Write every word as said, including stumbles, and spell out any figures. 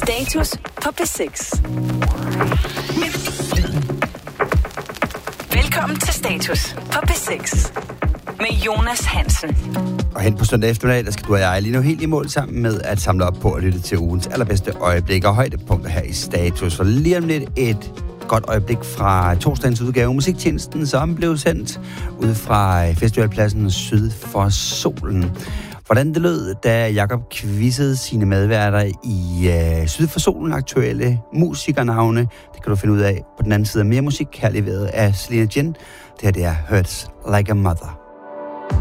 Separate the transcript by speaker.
Speaker 1: Status på P seks. Velkommen til Status på P seks med Jonas Hansen.
Speaker 2: Og hen på søndag eftermiddag, der skal du og jeg lige nu helt i mål sammen med at samle op på at lytte til ugens allerbedste øjeblikke og højdepunkter her i Status. For lige om lidt et godt øjeblik fra torsdagens udgave af Musiktjenesten, som blev sendt ud fra festivalpladsen syd for solen. Hvordan det lød, da Jakob quizzede sine medværter i øh, syd for solen aktuelle musikernavne, det kan du finde ud af på den anden side af mere musik, her leveret af Selena Jin. Det her det er Hurts Like a Mother.